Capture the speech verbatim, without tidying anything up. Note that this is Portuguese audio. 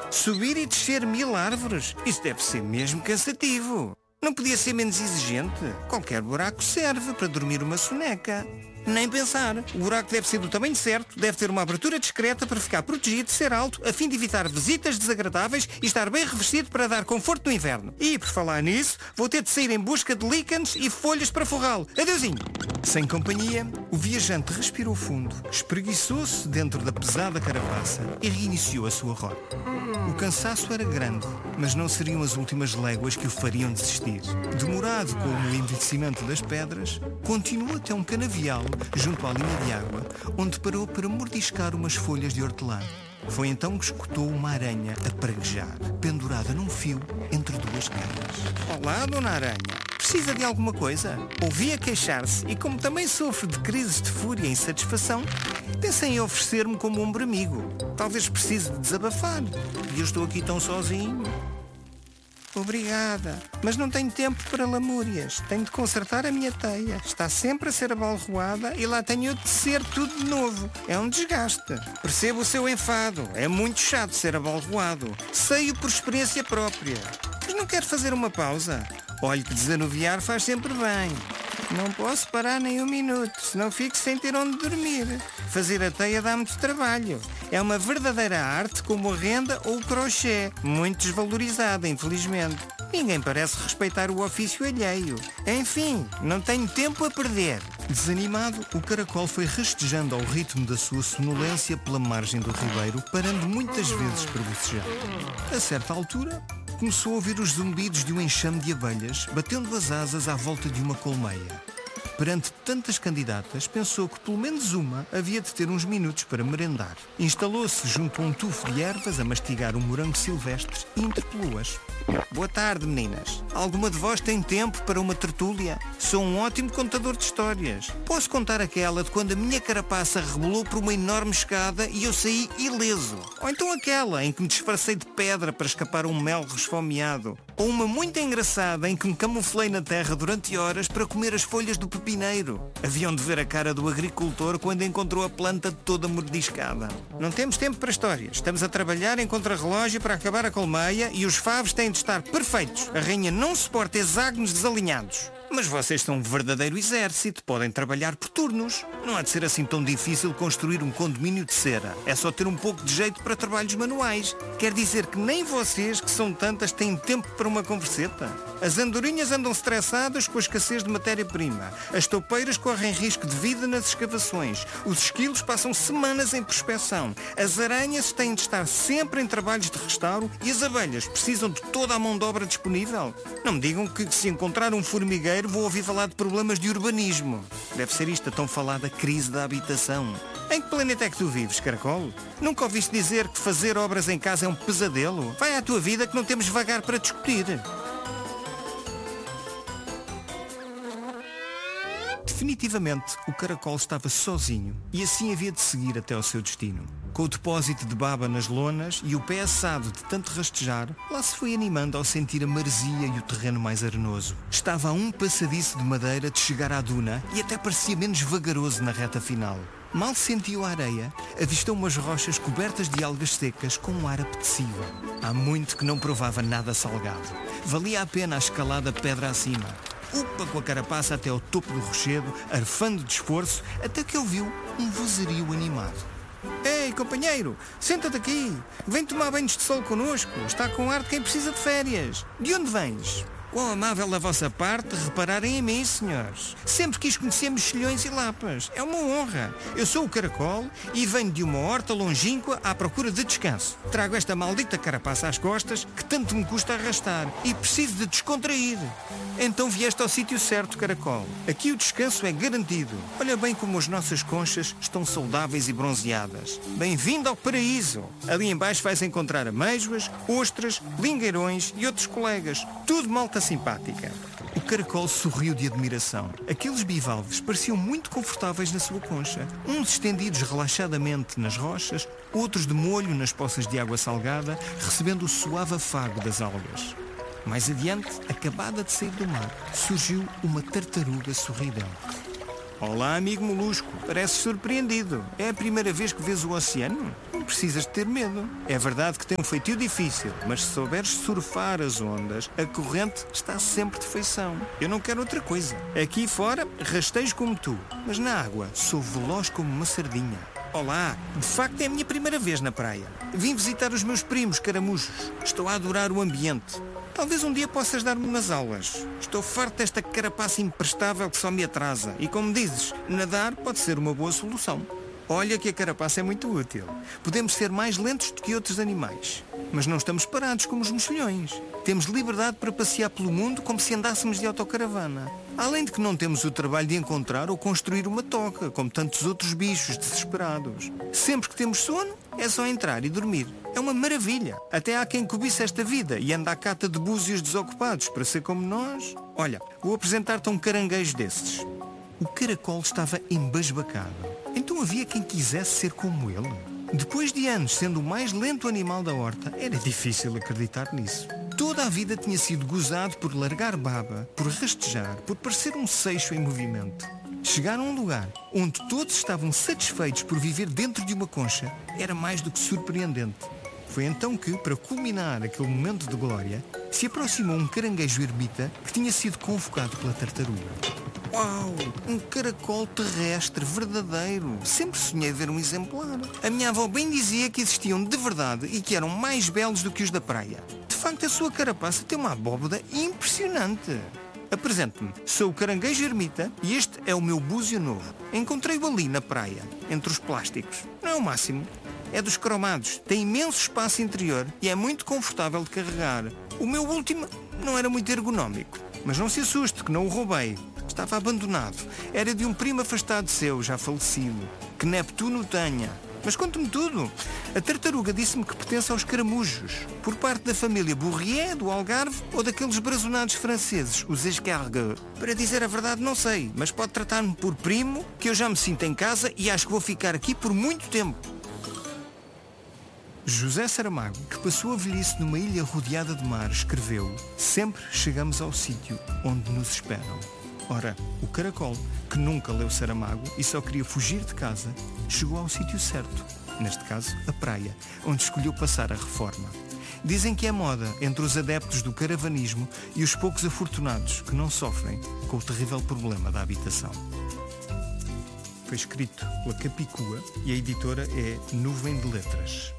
Subir e descer mil árvores? Isso deve ser mesmo cansativo. Não podia ser menos exigente? Qualquer buraco serve para dormir uma soneca. Nem pensar. O buraco deve ser do tamanho certo, deve ter uma abertura discreta para ficar protegido, ser alto, a fim de evitar visitas desagradáveis e estar bem revestido para dar conforto no inverno. E, por falar nisso, vou ter de sair em busca de líquenes e folhas para forrá-lo. Adeusinho! Sem companhia, o viajante respirou fundo, espreguiçou-se dentro da pesada carapaça e reiniciou a sua rota. O cansaço era grande, mas não seriam as últimas léguas que o fariam desistir. Demorado como o envelhecimento das pedras, continuou até um canavial junto à linha de água, onde parou para mordiscar umas folhas de hortelã. Foi então que escutou uma aranha a praguejar, pendurada num fio entre duas canas. Olá, Dona Aranha. Precisa de alguma coisa? Ouvi a queixar-se e, como também sofro de crises de fúria e insatisfação, pensei em oferecer-me como ombro amigo. Talvez precise de desabafar. E eu estou aqui tão sozinho. Obrigada, mas não tenho tempo para lamúrias. Tenho de consertar a minha teia. Está sempre a ser abalroada e lá tenho de tecer tudo de novo. É um desgaste. Percebo o seu enfado. É muito chato ser abalroado. Sei-o por experiência própria. Mas não quero fazer uma pausa. Olhe que desanuviar faz sempre bem. Não posso parar nem um minuto, senão fico sem ter onde dormir. Fazer a teia dá muito trabalho. É uma verdadeira arte como a renda ou o crochê, muito desvalorizada, infelizmente. Ninguém parece respeitar o ofício alheio. Enfim, não tenho tempo a perder. Desanimado, o caracol foi rastejando ao ritmo da sua sonolência pela margem do ribeiro, parando muitas vezes para bocejar. A certa altura, começou a ouvir os zumbidos de um enxame de abelhas, batendo as asas à volta de uma colmeia. Perante tantas candidatas, pensou que pelo menos uma havia de ter uns minutos para merendar. Instalou-se junto a um tufo de ervas a mastigar um morango silvestre e interpelou-as. Boa tarde, meninas. Alguma de vós tem tempo para uma tertúlia? Sou um ótimo contador de histórias. Posso contar aquela de quando a minha carapaça rebolou por uma enorme escada e eu saí ileso. Ou então aquela em que me disfarcei de pedra para escapar a um mel resfomeado. Ou uma muito engraçada em que me camuflei na terra durante horas para comer as folhas do pepineiro. Haviam de ver a cara do agricultor quando encontrou a planta toda mordiscada. Não temos tempo para histórias. Estamos a trabalhar em contrarrelógio para acabar a colmeia e os favos têm de estar perfeitos. A rainha não suporta hexágonos desalinhados. Mas vocês são um verdadeiro exército, podem trabalhar por turnos. Não há de ser assim tão difícil construir um condomínio de cera. É só ter um pouco de jeito para trabalhos manuais. Quer dizer que nem vocês, que são tantas, têm tempo para uma converseta. As andorinhas andam estressadas com a escassez de matéria-prima. As toupeiras correm risco de vida nas escavações. Os esquilos passam semanas em prospeção. As aranhas têm de estar sempre em trabalhos de restauro e as abelhas precisam de toda a mão de obra disponível. Não me digam que se encontrar um formigueiro vou ouvir falar de problemas de urbanismo. Deve ser isto a tão falada crise da habitação. Em que planeta é que tu vives, caracol? Nunca ouviste dizer que fazer obras em casa é um pesadelo? Vai à tua vida que não temos vagar para discutir. Definitivamente, o caracol estava sozinho e assim havia de seguir até ao seu destino. Com o depósito de baba nas lonas e o pé assado de tanto rastejar, lá se foi animando ao sentir a maresia e o terreno mais arenoso. Estava a um passadiço de madeira de chegar à duna e até parecia menos vagaroso na reta final. Mal sentiu a areia, avistou umas rochas cobertas de algas secas com um ar apetecível. Há muito que não provava nada salgado. Valia a pena a escalada pedra acima. Upa com a carapaça até ao topo do rochedo, arfando de esforço, até que ouviu um vozerio animado. Ei, companheiro, senta-te aqui. Vem tomar banhos de sol connosco. Está com ar de quem precisa de férias. De onde vens? Quão amável da vossa parte repararem em mim, senhores. Sempre quis conhecer mexilhões e lapas. É uma honra. Eu sou o caracol e venho de uma horta longínqua à procura de descanso. Trago esta maldita carapaça às costas que tanto me custa arrastar e preciso de descontrair. Então vieste ao sítio certo, caracol. Aqui o descanso é garantido. Olha bem como as nossas conchas estão saudáveis e bronzeadas. Bem-vindo ao paraíso. Ali embaixo vais encontrar amêijoas, ostras, lingueirões e outros colegas. Tudo malta simpática. O caracol sorriu de admiração. Aqueles bivalves pareciam muito confortáveis na sua concha. Uns estendidos relaxadamente nas rochas, outros de molho nas poças de água salgada, recebendo o suave afago das algas. Mais adiante, acabada de sair do mar, surgiu uma tartaruga sorridente. Olá, amigo molusco. Pareces surpreendido. É a primeira vez que vês o oceano? Não precisas de ter medo. É verdade que tem um feitio difícil, mas se souberes surfar as ondas, a corrente está sempre de feição. Eu não quero outra coisa. Aqui fora, rastejo como tu, mas na água sou veloz como uma sardinha. Olá, de facto é a minha primeira vez na praia. Vim visitar os meus primos caramujos. Estou a adorar o ambiente. Talvez um dia possas dar-me umas aulas. Estou farto desta carapaça imprestável que só me atrasa. E como dizes, nadar pode ser uma boa solução. Olha que a carapaça é muito útil. Podemos ser mais lentos do que outros animais. Mas não estamos parados como os mexilhões. Temos liberdade para passear pelo mundo como se andássemos de autocaravana. Além de que não temos o trabalho de encontrar ou construir uma toca, como tantos outros bichos desesperados. Sempre que temos sono, é só entrar e dormir. É uma maravilha. Até há quem cobiça esta vida e anda à cata de búzios desocupados para ser como nós. Olha, vou apresentar-te um caranguejo desses. O caracol estava embasbacado. Então havia quem quisesse ser como ele. Depois de anos sendo o mais lento animal da horta, era difícil acreditar nisso. Toda a vida tinha sido gozado por largar baba, por rastejar, por parecer um seixo em movimento. Chegar a um lugar onde todos estavam satisfeitos por viver dentro de uma concha era mais do que surpreendente. Foi então que, para culminar aquele momento de glória, se aproximou um caranguejo ermita que tinha sido convocado pela tartaruga. Uau! Um caracol terrestre verdadeiro! Sempre sonhei ver um exemplar. A minha avó bem dizia que existiam de verdade e que eram mais belos do que os da praia. De facto, a sua carapaça tem uma abóboda impressionante. Apresento-me. Sou o caranguejo ermita e este é o meu búzio novo. Encontrei-o ali na praia, entre os plásticos. Não é o máximo. É dos cromados. Tem imenso espaço interior e é muito confortável de carregar. O meu último não era muito ergonómico. Mas não se assuste que não o roubei. Estava abandonado. Era de um primo afastado seu, já falecido. Que Neptuno tenha. Mas conte-me tudo. A tartaruga disse-me que pertence aos caramujos, por parte da família Bourrier, do Algarve, ou daqueles brazonados franceses, os escargots. Para dizer a verdade, não sei, mas pode tratar-me por primo, que eu já me sinto em casa e acho que vou ficar aqui por muito tempo. José Saramago, que passou a velhice numa ilha rodeada de mar, escreveu: sempre chegamos ao sítio onde nos esperam. Ora, o caracol, que nunca leu Saramago e só queria fugir de casa, chegou ao sítio certo, neste caso, a praia, onde escolheu passar a reforma. Dizem que é moda entre os adeptos do caravanismo e os poucos afortunados que não sofrem com o terrível problema da habitação. Foi escrito pela Capicua e a editora é Nuvem de Letras.